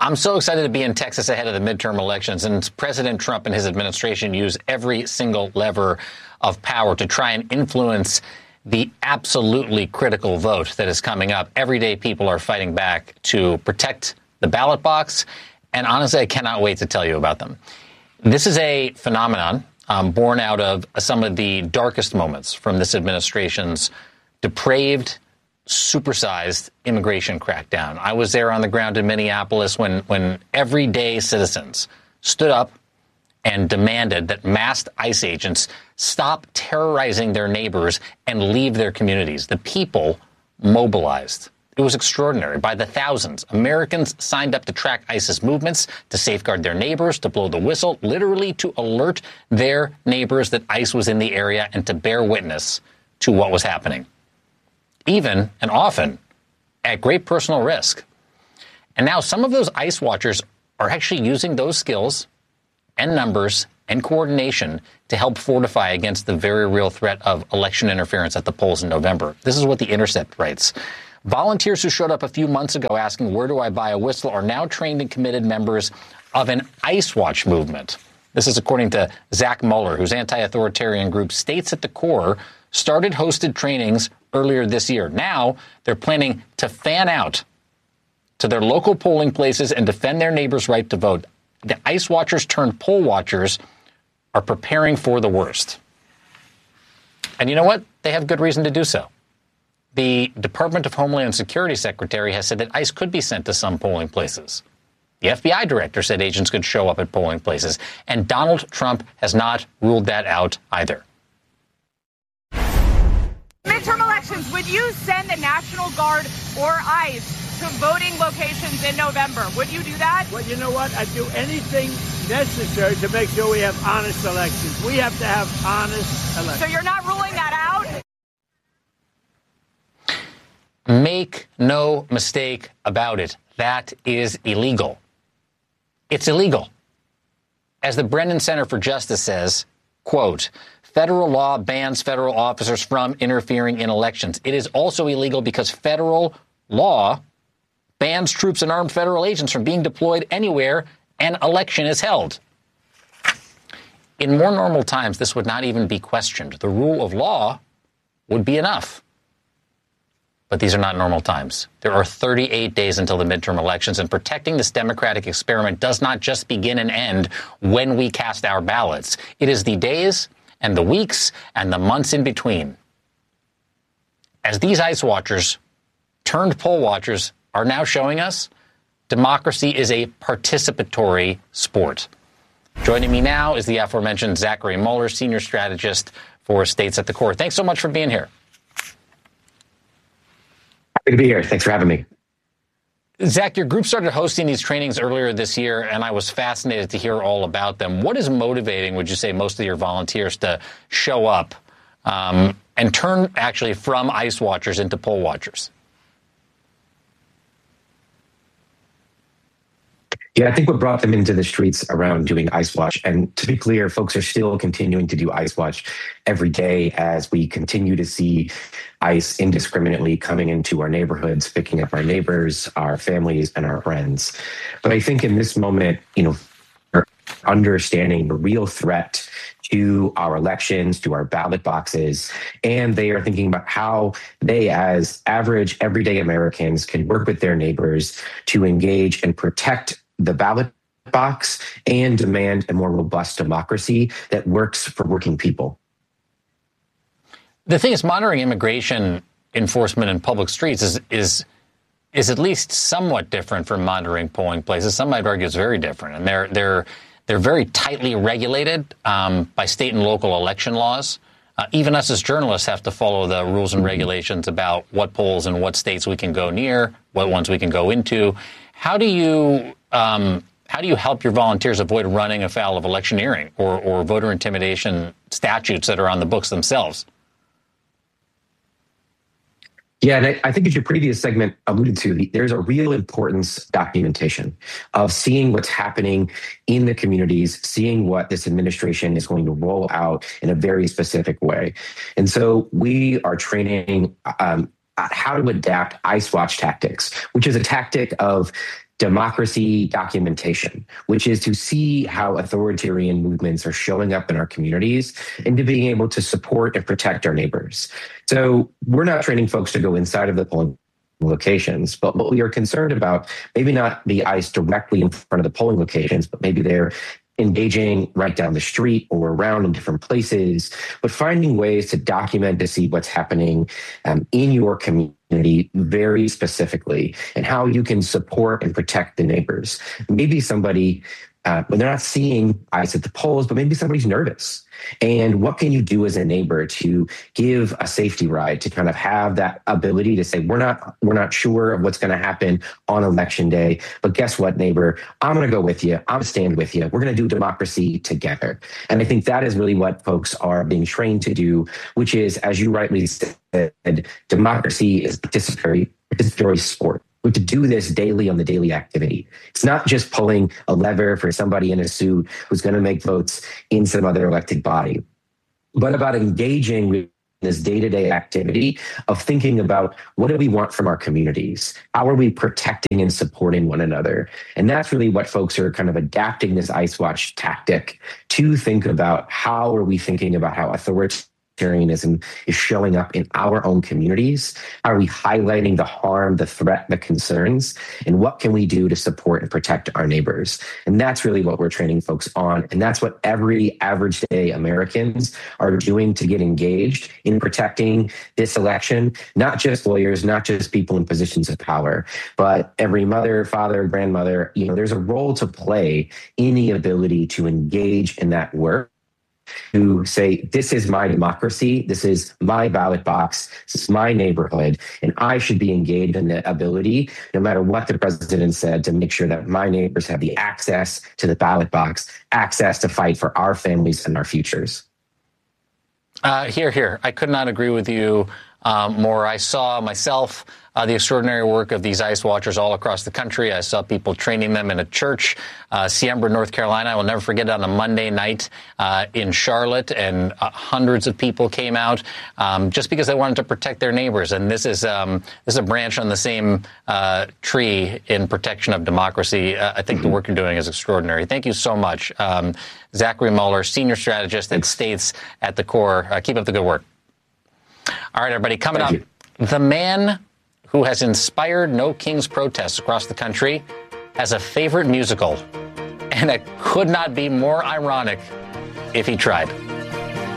I'm so excited to be in Texas ahead of the midterm elections, and President Trump and his administration use every single lever of power to try and influence the absolutely critical vote that is coming up. Every day people are fighting back to protect the ballot box, and honestly, I cannot wait to tell you about them. This is a phenomenon born out of some of the darkest moments from this administration's depraved, supersized immigration crackdown. I was there on the ground in Minneapolis when everyday citizens stood up and demanded that masked ICE agents stop terrorizing their neighbors and leave their communities. The people mobilized. It was extraordinary. By the thousands, Americans signed up to track ISIS movements, to safeguard their neighbors, to blow the whistle, literally to alert their neighbors that ICE was in the area and to bear witness to what was happening, even and often at great personal risk. And now some of those ICE watchers are actually using those skills and numbers and coordination to help fortify against the very real threat of election interference at the polls in November. This is what The Intercept writes. Volunteers who showed up a few months ago asking, where do I buy a whistle, are now trained and committed members of an ICE Watch movement. This is according to Zach Mueller, whose anti-authoritarian group States at the Core started hosted trainings earlier this year. Now they're planning to fan out to their local polling places and defend their neighbors' right to vote. The ICE watchers turned poll watchers are preparing for the worst. And you know what? They have good reason to do so. The Department of Homeland Security Secretary has said that ICE could be sent to some polling places. The FBI director said agents could show up at polling places. And Donald Trump has not ruled that out either. Midterm elections, would you send the National Guard or ICE to voting locations in November? Would you do that? Well, you know what? I'd do anything necessary to make sure we have honest elections. We have to have honest elections. So you're not ruling that out? Make no mistake about it. That is illegal. It's illegal. As the Brennan Center for Justice says, quote, federal law bans federal officers from interfering in elections. It is also illegal because federal law bans troops and armed federal agents from being deployed anywhere an election is held. In more normal times, this would not even be questioned. The rule of law would be enough. But these are not normal times. There are 38 days until the midterm elections, and protecting this democratic experiment does not just begin and end when we cast our ballots. It is the days and the weeks and the months in between. As these ICE watchers turned poll watchers are now showing us, democracy is a participatory sport. Joining me now is the aforementioned Zachary Mueller, senior strategist for States at the Core. Thanks so much for being here. Happy to be here. Thanks for having me. Zach, your group started hosting these trainings earlier this year, and I was fascinated to hear all about them. What is motivating, would you say, most of your volunteers to show up and turn actually from ICE watchers into poll watchers? Yeah, I think what brought them into the streets around doing ICE Watch, and to be clear, folks are still continuing to do ICE Watch every day as we continue to see ICE indiscriminately coming into our neighborhoods, picking up our neighbors, our families, and our friends. But I think in this moment, understanding the real threat to our elections, to our ballot boxes, and they are thinking about how they, as average, everyday Americans, can work with their neighbors to engage and protect the ballot box and demand a more robust democracy that works for working people. The thing is, monitoring immigration enforcement in public streets is at least somewhat different from monitoring polling places. Some might argue it's very different, and they're very tightly regulated by state and local election laws. Even us as journalists have to follow the rules and regulations about what polls and what states we can go near, what ones we can go into. How do you help your volunteers avoid running afoul of electioneering or voter intimidation statutes that are on the books themselves? Yeah, and I think as your previous segment alluded to, there's a real importance documentation of seeing what's happening in the communities, seeing what this administration is going to roll out in a very specific way. And so we are training how to adapt Ice Watch tactics, which is a tactic of democracy documentation, which is to see how authoritarian movements are showing up in our communities and to being able to support and protect our neighbors. So we're not training folks to go inside of the polling locations, but what we are concerned about, maybe not the ICE directly in front of the polling locations, but maybe they're engaging right down the street or around in different places, but finding ways to document, to see what's happening in your community very specifically, and how you can support and protect the neighbors. Maybe somebody, when they're not seeing ICE at the polls, but maybe somebody's nervous. And what can you do as a neighbor to give a safety ride, to kind of have that ability to say, we're not sure of what's going to happen on election day, but guess what, neighbor? I'm going to go with you. I'm going to stand with you. We're going to do democracy together. And I think that is really what folks are being trained to do, which is, as you rightly said, democracy is participatory sport. We have to do this daily on the daily activity. It's not just pulling a lever for somebody in a suit who's going to make votes in some other elected body, but about engaging with this day-to-day activity of thinking about, what do we want from our communities? How are we protecting and supporting one another? And that's really what folks are kind of adapting this Ice Watch tactic to think about. How are we thinking about how authoritarianism is showing up in our own communities? How are we highlighting the harm, the threat, the concerns? And what can we do to support and protect our neighbors? And that's really what we're training folks on. And that's what every average day Americans are doing to get engaged in protecting this election. Not just lawyers, not just people in positions of power, but every mother, father, grandmother. There's a role to play in the ability to engage in that work, to say, this is my democracy, this is my ballot box, this is my neighborhood, and I should be engaged in the ability, no matter what the president said, to make sure that my neighbors have the access to the ballot box, access to fight for our families and our futures. Here. I could not agree with you more. I saw myself the extraordinary work of these ICE watchers all across the country. I saw people training them in a church, Siembra, North Carolina. I will never forget it, on a Monday night in Charlotte, and hundreds of people came out just because they wanted to protect their neighbors. And this is a branch on the same tree in protection of democracy. I think the work you're doing is extraordinary. Thank you so much. Zachary Muller, senior strategist at States at the Core. Keep up the good work. All right, everybody, coming up, the man who has inspired No Kings protests across the country has a favorite musical, and it could not be more ironic if he tried.